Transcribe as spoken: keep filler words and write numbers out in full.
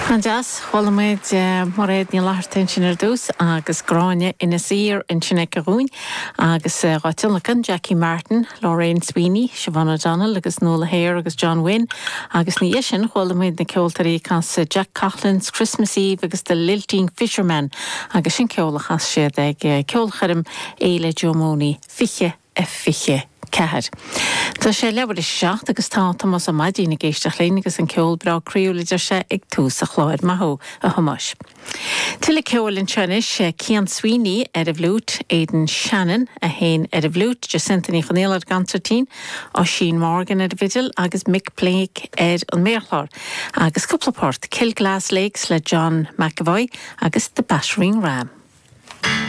Hanjas, Holmaid, Mored, Neil Lartin, Dús, agus Grania in a seer in Chinekaroon, agus Rotilnakan, Jackie Martin, Lorraine Sweeney, Siobhan O'Donnell, agus Nola Hare, agus John Wynne, agus Nieshin, Holmaid, the Keoltari, Cans Jack Coughlin's Christmas Eve, agus the Lilting Fisherman, agus in Keola Has Shed, Keolcharim, Eile Jomoni, Fiche, F Fiche. Cehad. Tá sé leabhar is seacht agus tá Thomas a maidí na géisteach léine agus an ceol bra críúlaidir sé ag tús a chláir maithó a thomas. Tila ceol in Trenis sé Cian Sweeney ar a bhlút, Aidan Shannon a hain ar a bhlút, Jacinta ní Chanéal ar gantartín, Oisin Morgan ar a vidil agus Mick Blake ar an méarlár, agus cúplaport Kilglass Lakes le John McAvoy agus The Battering Ram.